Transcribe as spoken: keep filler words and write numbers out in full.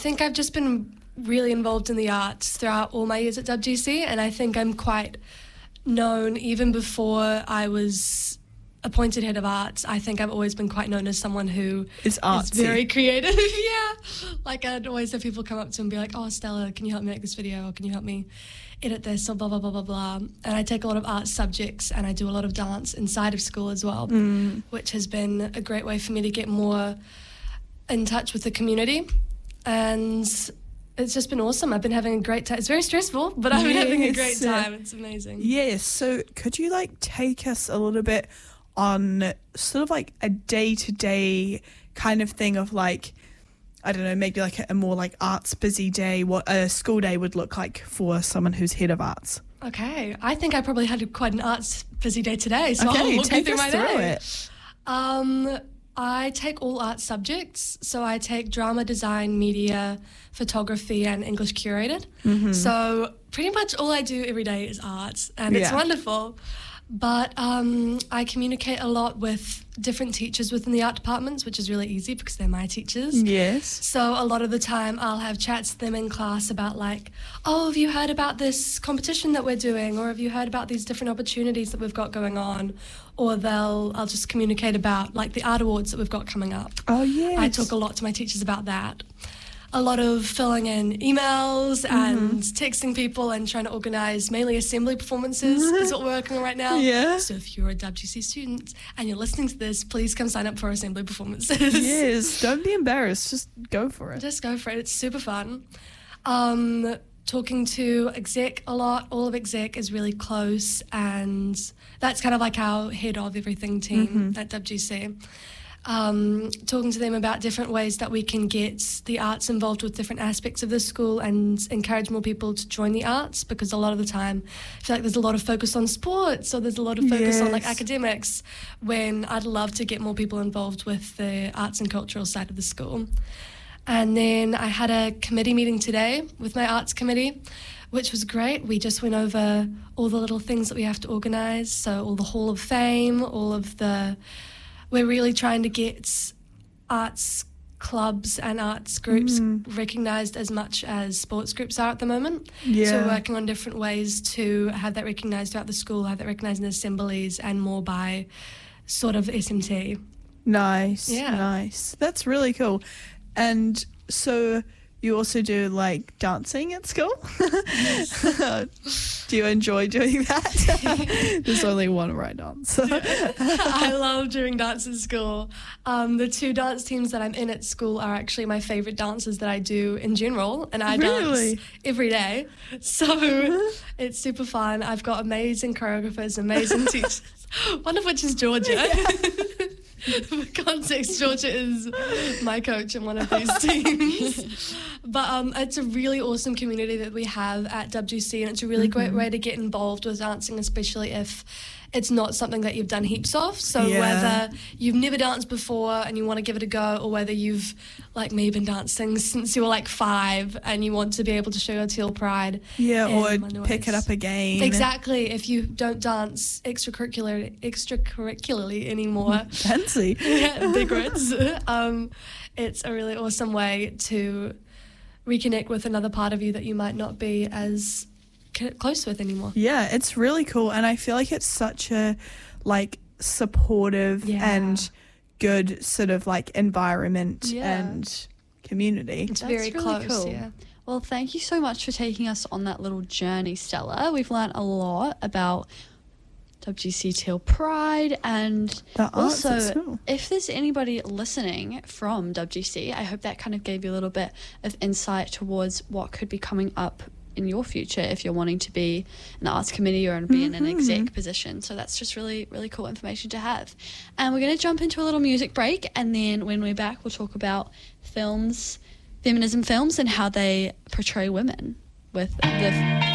think I've just been really involved in the arts throughout all my years at W G C, and I think I'm quite known even before I was appointed head of arts. I think I've always been quite known as someone who It's artsy. is very creative. Yeah, like I'd always have people come up to me and be like, oh, Stella, can you help me make this video, or can you help me edit this, or blah blah blah blah blah. And I take a lot of art subjects, and I do a lot of dance inside of school as well, Mm. which has been a great way for me to get more in touch with the community. And it's just been awesome. I've been having a great time. It's very stressful, but I've been having a great Yes. time. It's amazing. Yes, so could you like take us a little bit on sort of like a day-to-day kind of thing of like, I don't know, maybe like a, a more like arts busy day, what a school day would look like for someone who's head of arts? Okay, I think I probably had quite an arts busy day today, so Okay, I'll walk take you through us my through day. it. Um, I take all art subjects, so I take drama, design, media, photography, and English curated. Mm-hmm. So pretty much all I do every day is art, and it's Yeah. wonderful. But um, I communicate a lot with different teachers within the art departments, which is really easy because they're my teachers. Yes. So a lot of the time I'll have chats with them in class about like, oh, have you heard about this competition that we're doing? Or have you heard about these different opportunities that we've got going on? Or they'll, I'll just communicate about like the art awards that we've got coming up. Oh, yes. I talk a lot to my teachers about that. A lot of filling in emails and texting people and trying to organise mainly assembly performances is what we're working on right now. Yeah. So if you're a W G C student and you're listening to this, please come sign up for assembly performances. Yes, don't be embarrassed, just go for it. Just go for it. It's super fun. Um, talking to exec a lot. All of exec is really close, and that's kind of like our head of everything team at W G C. Um, talking to them about different ways that we can get the arts involved with different aspects of the school and encourage more people to join the arts, because a lot of the time I feel like there's a lot of focus on sports, or there's a lot of focus on like Yes. academics, when I'd love to get more people involved with the arts and cultural side of the school. And then I had a committee meeting today with my arts committee, which was great. We just went over all the little things that we have to organise, so all the Hall of Fame, all of the... We're really trying to get arts clubs and arts groups recognised as much as sports groups are at the moment. So Yeah. we're working on different ways to have that recognised throughout the school, have that recognised in assemblies, and more by sort of S M T. Nice. Yeah. Nice. That's really cool. And so you also do like dancing at school? Do you enjoy doing that? There's only one right answer. I love doing dance at school. Um, the two dance teams that I'm in at school are actually my favourite dances that I do in general, and I Really? dance every day. So it's super fun. I've got amazing choreographers, amazing teachers, one of which is Georgia. For context, Georgia is my coach in one of these teams. But um, it's a really awesome community that we have at W G C, and it's a really great way to get involved with dancing, especially if it's not something that you've done heaps of. So Yeah. whether you've never danced before and you want to give it a go, or whether you've, like me, been dancing since you were like five and you want to be able to show your teal pride. Yeah, in or one pick it ways. up again. Exactly. If you don't dance extracurricular, extracurricularly anymore, Fancy. yeah, big words. Um, it's a really awesome way to reconnect with another part of you that you might not be as c- close with anymore. Yeah, it's really cool, and I feel like it's such a like supportive Yeah. and good sort of like environment Yeah. and community. It's That's very really close. cool. Yeah. Well, thank you so much for taking us on that little journey, Stella. We've learnt a lot about W G C Teal Pride, and The arts at also school. if there's anybody listening from W G C, I hope that kind of gave you a little bit of insight towards what could be coming up in your future if you're wanting to be in the arts committee or be in an exec position. So that's just really, really cool information to have. And we're going to jump into a little music break, and then when we're back, we'll talk about films, feminism films, and how they portray women with the